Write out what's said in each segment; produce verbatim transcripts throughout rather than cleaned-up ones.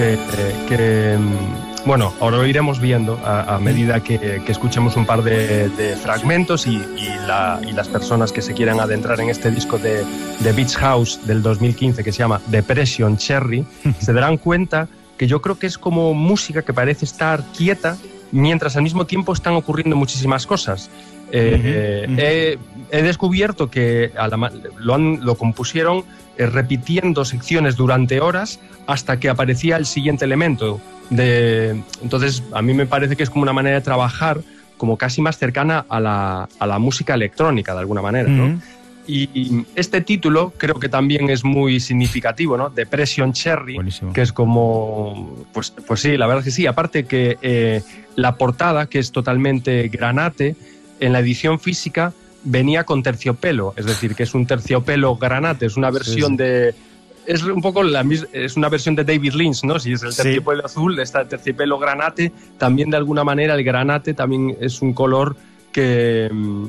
eh, que, bueno, ahora lo iremos viendo a, a medida que, que escuchemos un par de, de fragmentos y, y, la, y las personas que se quieran adentrar en este disco de, de Beach House del dos mil quince que se llama Depression Cherry, se darán cuenta que yo creo que es como música que parece estar quieta mientras al mismo tiempo están ocurriendo muchísimas cosas. Eh, uh-huh, uh-huh. He, he descubierto que a la, lo, han, lo compusieron eh, repitiendo secciones durante horas hasta que aparecía el siguiente elemento. De, entonces, a mí me parece que es como una manera de trabajar como casi más cercana a la, a la música electrónica, de alguna manera, ¿no? Uh-huh. Y este título creo que también es muy significativo, ¿no? Depression Cherry, buenísimo. Que es como... Pues, pues sí, la verdad es que sí. Aparte que eh, la portada, que es totalmente granate, en la edición física venía con terciopelo, es decir, que es un terciopelo granate, es una versión sí, sí. de... Es un poco la misma, es una versión de David Lynch, ¿no? Si es el terciopelo sí. azul, está el terciopelo granate, también de alguna manera el granate también es un color que...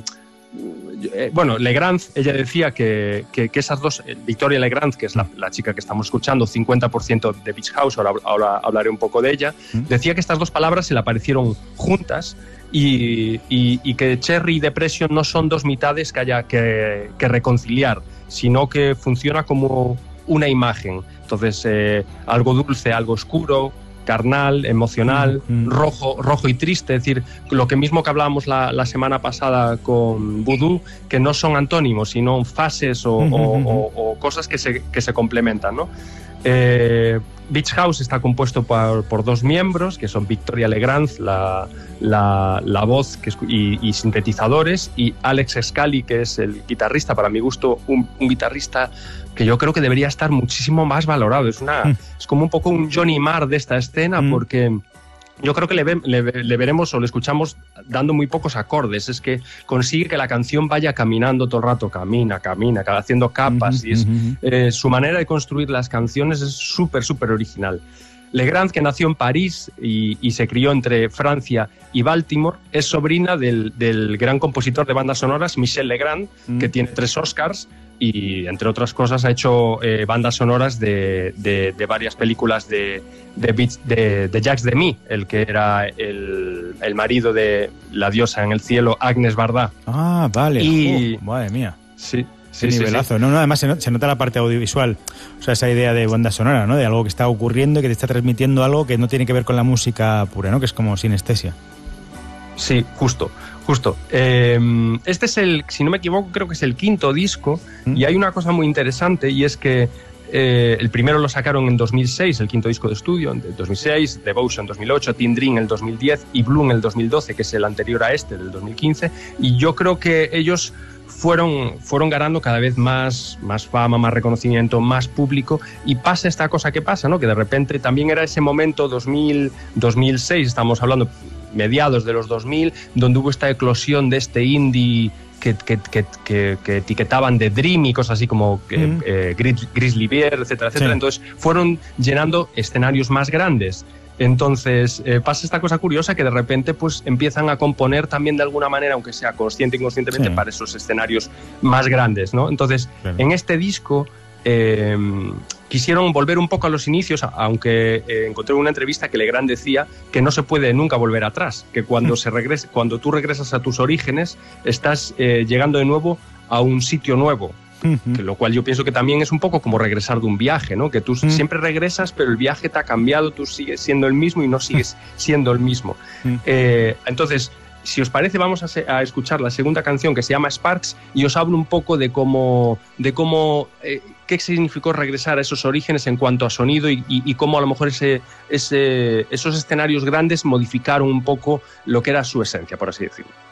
Eh, bueno, Legrand, ella decía que, que, que esas dos, Victoria Legrand, que es la, la chica que estamos escuchando, cincuenta por ciento de Beach House, ahora, ahora hablaré un poco de ella, decía que estas dos palabras se le aparecieron juntas y, y, y que Cherry y Depression no son dos mitades que haya que, que reconciliar, sino que funciona como una imagen. Entonces, eh, algo dulce, algo oscuro, carnal, emocional, mm, mm. rojo, rojo y triste, es decir, lo que mismo que hablábamos la, la semana pasada con Voodoo, que no son antónimos, sino fases o, mm, o, mm. o, o cosas que se, que se complementan, ¿no? Eh, Beach House está compuesto por, por dos miembros, que son Victoria Legrand, la, la, la voz que es, y, y sintetizadores, y Alex Scally, que es el guitarrista, para mi gusto, un, un guitarrista que yo creo que debería estar muchísimo más valorado. Es, una, mm. es como un poco un Johnny Marr de esta escena, mm. porque yo creo que le, ve, le, le veremos o le escuchamos dando muy pocos acordes. Es que consigue que la canción vaya caminando todo el rato, camina, camina, haciendo capas. Mm-hmm, y es, mm-hmm. eh, su manera de construir las canciones es súper, súper original. Legrand, que nació en París y, y se crió entre Francia y Baltimore, es sobrina del, del gran compositor de bandas sonoras, Michel Legrand, mm. que tiene tres Oscars y, entre otras cosas, ha hecho eh, bandas sonoras de, de, de varias películas de, de, de, de Jacques Demy, el que era el, el marido de la diosa en el cielo, Agnes Varda. Ah, vale. Y, uh, madre mía. Sí. Sí, sí, nivelazo. Sí, sí. No, no, además se, se nota la parte audiovisual, o sea, esa idea de banda sonora, ¿no? De algo que está ocurriendo y que te está transmitiendo algo que no tiene que ver con la música pura, ¿no? Que es como sinestesia. Sí, justo, justo. Eh, este es el, si no me equivoco, creo que es el quinto disco ¿Mm? Y hay una cosa muy interesante y es que eh, el primero lo sacaron en dos mil seis, el quinto disco de estudio, en dos mil seis, Devotion en dos mil ocho, Teen Dream en el dos mil diez y Blue en el dos mil doce, que es el anterior a este, del dos mil quince, y yo creo que ellos Fueron, fueron ganando cada vez más, más fama, más reconocimiento, más público, y pasa esta cosa que pasa, ¿no? Que de repente también era ese momento dos mil, dos mil seis, estamos hablando mediados de los dos mil, donde hubo esta eclosión de este indie que, que, que, que, que etiquetaban de Dream y cosas así como mm. eh, Grizzly Bear, etcétera, etcétera. Sí. Entonces fueron llenando escenarios más grandes. Entonces eh, pasa esta cosa curiosa que de repente pues empiezan a componer también de alguna manera, aunque sea consciente e inconscientemente, sí. para esos escenarios más grandes, ¿no? Entonces, claro. en este disco eh, quisieron volver un poco a los inicios, aunque eh, encontré una entrevista que Legrand decía que no se puede nunca volver atrás, que cuando, se regrese, cuando tú regresas a tus orígenes estás eh, llegando de nuevo a un sitio nuevo. Uh-huh. Que lo cual yo pienso que también es un poco como regresar de un viaje, ¿no? Que tú uh-huh. siempre regresas, pero el viaje te ha cambiado, tú sigues siendo el mismo y no sigues siendo el mismo. Uh-huh. Eh, entonces, si os parece, vamos a, se- a escuchar la segunda canción, que se llama Sparks, y os hablo un poco de cómo, de cómo eh, qué significó regresar a esos orígenes en cuanto a sonido y, y, y cómo a lo mejor ese, ese, esos escenarios grandes modificaron un poco lo que era su esencia, por así decirlo.